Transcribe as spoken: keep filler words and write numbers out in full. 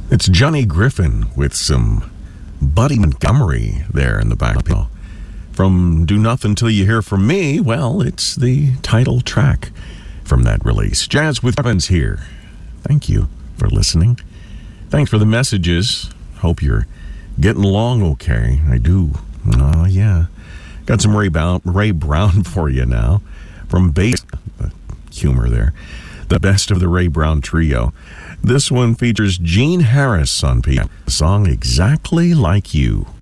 It's Johnny Griffin with some Buddy Montgomery there in the background. From Do Nothing Till You Hear From Me, well, it's the title track from that release. Jazz with Evans here. Thank you for listening. Thanks for the messages. Hope you're getting along okay. I do. Oh, yeah. Got some Ray, Brown, Ray Brown for you now. From bass, the humor there. The best of the Ray Brown trio. This one features Gene Harris on piano. The song Exactly Like You.